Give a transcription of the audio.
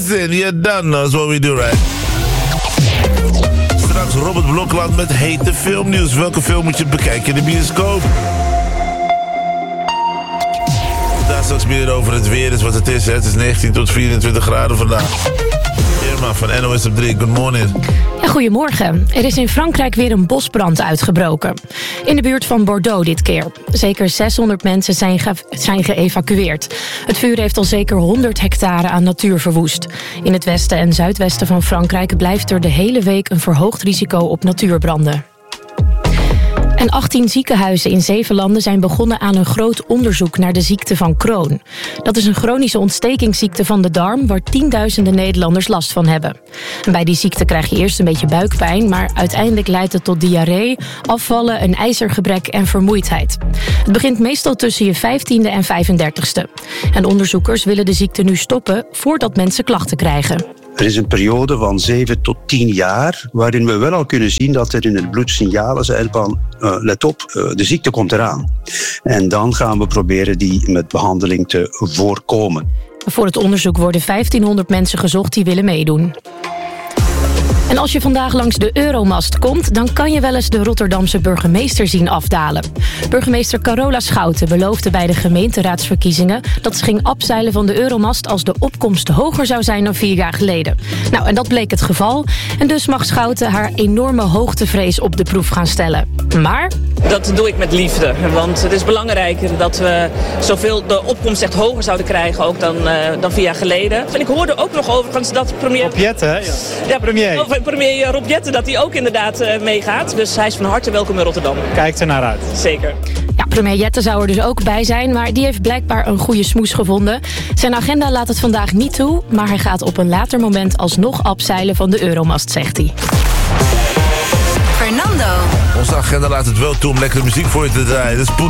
listen, you don't know. That's what we do, right? Straks Robert Blokland met hete filmnieuws. Welke film moet je bekijken in de bioscoop? Daar straks meer over het weer is wat het is. Hè. Het is 19 tot 24 graden vandaag. Irma van NOS op 3, good morning. Ja, goedemorgen. Er is in Frankrijk weer een bosbrand uitgebroken. In de buurt van Bordeaux dit keer. Zeker 600 mensen zijn geëvacueerd. Het vuur heeft al zeker 100 hectare aan natuur verwoest. In het westen en zuidwesten van Frankrijk blijft er de hele week een verhoogd risico op natuurbranden. En 18 ziekenhuizen in 7 landen zijn begonnen aan een groot onderzoek naar de ziekte van Crohn. Dat is een chronische ontstekingsziekte van de darm waar tienduizenden Nederlanders last van hebben. En bij die ziekte krijg je eerst een beetje buikpijn, maar uiteindelijk leidt het tot diarree, afvallen, een ijzergebrek en vermoeidheid. Het begint meestal tussen je 15e en 35e. En onderzoekers willen de ziekte nu stoppen voordat mensen klachten krijgen. Er is een periode van 7 tot 10 jaar waarin we wel al kunnen zien dat er in het bloed signalen zijn van let op, de ziekte komt eraan. En dan gaan we proberen die met behandeling te voorkomen. Voor het onderzoek worden 1500 mensen gezocht die willen meedoen. En als je vandaag langs de Euromast komt, dan kan je wel eens de Rotterdamse burgemeester zien afdalen. Burgemeester Carola Schouten beloofde bij de gemeenteraadsverkiezingen dat ze ging afzeilen van de Euromast als de opkomst hoger zou zijn dan 4 jaar geleden. Nou, en dat bleek het geval. En dus mag Schouten haar enorme hoogtevrees op de proef gaan stellen. Maar dat doe ik met liefde, want het is belangrijker dat we zoveel de opkomst echt hoger zouden krijgen ook dan 4 jaar geleden. En ik hoorde ook nog overigens dat premier... Rob Jetten, ja, premier. Premier Rob Jetten, dat hij ook inderdaad meegaat. Dus hij is van harte welkom in Rotterdam. Kijkt er naar uit. Zeker. Ja, premier Jetten zou er dus ook bij zijn, maar die heeft blijkbaar een goede smoes gevonden. Zijn agenda laat het vandaag niet toe, maar hij gaat op een later moment alsnog afzeilen van de Euromast, zegt hij. Fernando. Onze agenda laat het wel toe om lekkere muziek voor je te draaien. Dat is